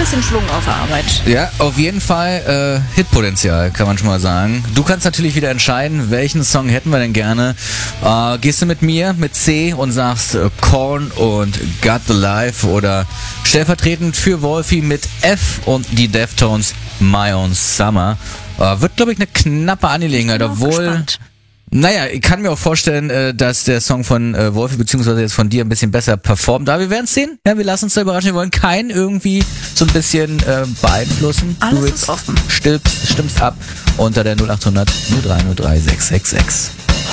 bisschen Schwung auf der Arbeit. Ja, auf jeden Fall Hitpotenzial, kann man schon mal sagen. Du kannst natürlich wieder entscheiden, welchen Song hätten wir denn gerne. Gehst du mit mir, mit C und sagst Korn und Got the Life oder stellvertretend für Wolfi mit F und die Deftones My Own Summer. Wird, glaube ich, eine knappe Angelegenheit, obwohl... Gespannt. Naja, ich kann mir auch vorstellen, dass der Song von Wolfi beziehungsweise jetzt von dir ein bisschen besser performt. Aber wir werden es sehen. Ja, wir lassen uns da überraschen. Wir wollen keinen irgendwie so ein bisschen beeinflussen. Alles Du ist offen. Stimmst ab unter der 0800 0303 666.